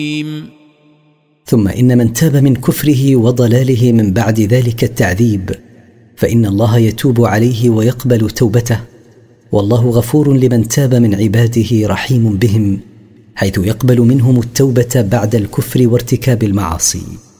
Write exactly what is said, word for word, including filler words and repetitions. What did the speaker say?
ثم إن من تاب من كفره وضلاله من بعد ذلك التعذيب فإن الله يتوب عليه ويقبل توبته، والله غفور لمن تاب من عباده رحيم بهم، حيث يقبل منهم التوبة بعد الكفر وارتكاب المعاصي.